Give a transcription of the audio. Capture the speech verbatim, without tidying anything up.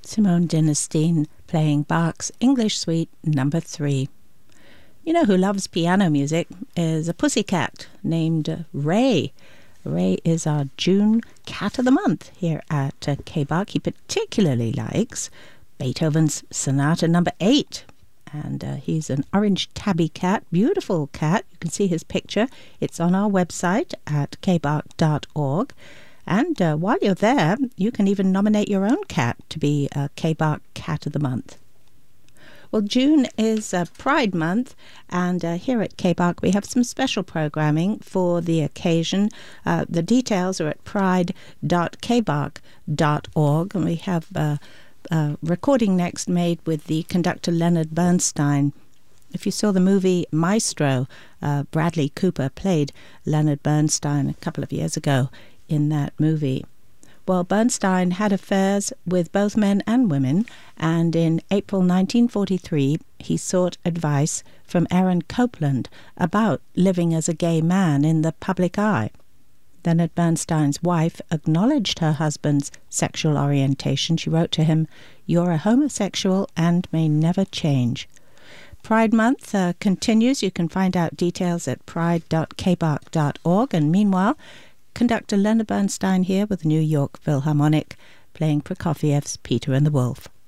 Simone Dinnerstein playing Bach's English Suite number three. You know who loves piano music is a pussycat named Ray. Ray is our June Cat of the Month here at uh, K-Bach. He particularly likes Beethoven's Sonata number eight. And uh, he's an orange tabby cat, beautiful cat. You can see his picture. It's on our website at k bach dot org. And uh, while you're there, you can even nominate your own cat to be a K-Bach Cat of the Month. Well, June is uh, Pride Month, and uh, here at K-Bach we have some special programming for the occasion. Uh, the details are at pride dot k bach dot org, and we have uh, a recording next made with the conductor Leonard Bernstein. If you saw the movie Maestro, uh, Bradley Cooper played Leonard Bernstein a couple of years ago in that movie. Well, Bernstein had affairs with both men and women, and in April nineteen forty-three he sought advice from Aaron Copland about living as a gay man in the public eye. Leonard Bernstein's wife acknowledged her husband's sexual orientation. She wrote to him, "You're a homosexual and may never change." Pride Month uh, continues. You can find out details at pride dot k bach dot org, and meanwhile, conductor Leonard Bernstein here with the New York Philharmonic playing Prokofiev's Peter and the Wolf.